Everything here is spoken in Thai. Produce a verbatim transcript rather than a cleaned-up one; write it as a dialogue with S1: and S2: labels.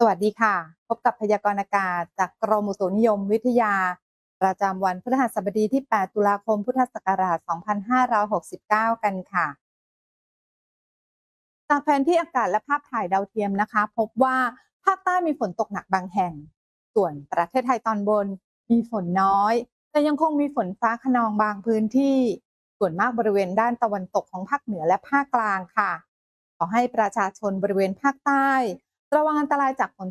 S1: วัสดีค่ะพบกับพยากรณ์อากาศจากกรมอุตุนิยมวิทยาประจำวันพฤหัสบดีที่ แปด ตุลาคม พุทธศักราช สองพันห้าร้อยหกสิบเก้า กันค่ะจากแผนที่อากาศและภาพถ่ายดาวเทียมนะคะพบว่าภาคใต้มีฝนตกหนักบางแห่งส่วนประเทศไทยตอนบนมีฝนน้อยแต่ยังคงมีฝนฟ้าคะนองบางพื้นที่ส่วนมากบริเวณด้านตะวันตกของภาคเหนือและภาคกลางค่ะขอให้ประชาชนบริเวณภาคใต้ระวังอันตรายจากฝน